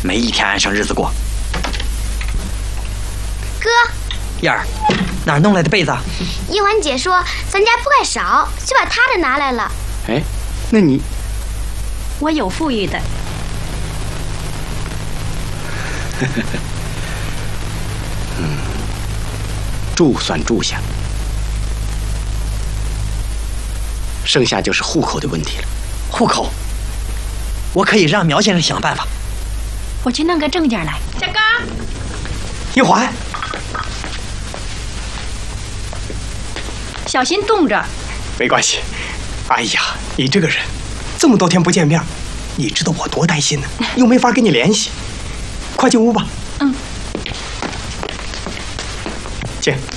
没一天安生日子过。 哥， 燕儿，哪儿弄来的被子？ 一环姐说咱家铺盖少，就把她的拿来了。 哎，那你， 我有富裕的。 住算住下，剩下就是户口的问题了。 户口，我可以让苗先生想办法。 我去弄个证件来。小刚， 一环， 小心冻着。 没关系。哎呀，你这个人，这么多天不见面，你知道我多担心呢，又没法跟你联系。快进屋吧。 嗯。 进。